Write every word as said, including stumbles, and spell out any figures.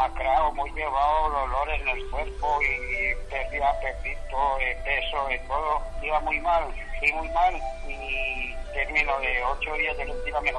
demacrado, muy llevado, dolores en el cuerpo y perdía apetito, eh, peso, y todo. Iba muy mal, sí, muy mal y termino de ocho días de mentira mejor.